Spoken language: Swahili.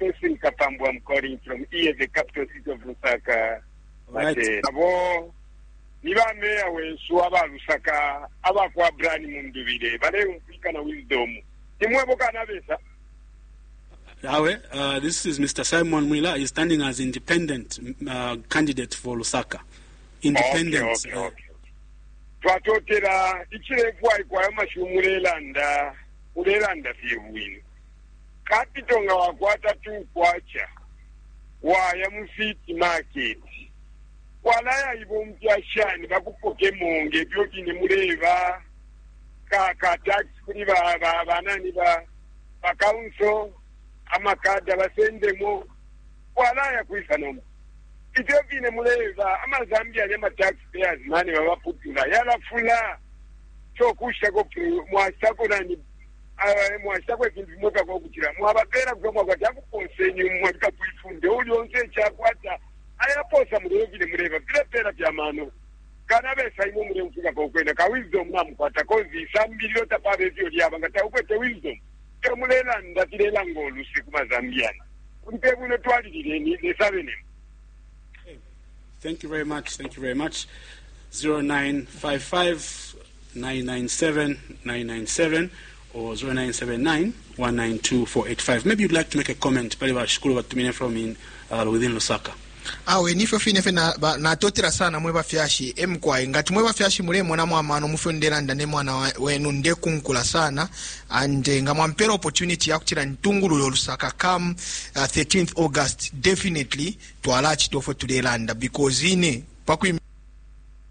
Tosin Kapambu. I'm calling from here, the capital city of Lusaka. Right. Abo niba meya wensu aba Lusaka aba kwa brani mundubire bale umfika na wisdom. Timwebo kana besa. This is Mr. Simon Mwila. He's standing as independent candidate for Lusaka. Independent. Okay. Twatotera ikirevu aikwa Mulelanda fiewini. Capital nga wakwata tu kwacha. Waya mufiti market. Walaya ibo mpyashani bakupoke monge byoki ne muleva ka tax kuri banani ba council amakada basendemo walaya kuisanomo. Itoki ne muleva amazambia ne taxpayers mani babaputula yala fula so kushako mwasako nani mwasako ekintu moka kwa kuchira mwabapera kwa kwa tabu konsenyu mwaka kuifunde uli onse chakwata ayaposa mulevile muleva vile pera vya mano kana besa imo mule mfika kwa kwenda ka wisdom na mkwata kozi sambili tapabe vyo liaba ngata ukwete wisdom ke mulela ndatilela ngolu siku mazambiana untebu no twalile ni desavene. Thank you very much. 0955 997 997 or 0979 192 485. Maybe you'd like to make a comment pale shukuru batumine from within Lusaka. Awe nifo fine na totira sana mweba fyashi mkwa ngati mweba fyashi mule mwana mwamano mufondera ndane mwana wenu nde kunkula sana and ngamwampera opportunity ya kutira ntungulu Lusaka come 13th August definitely to alert to for today land because ine pakwi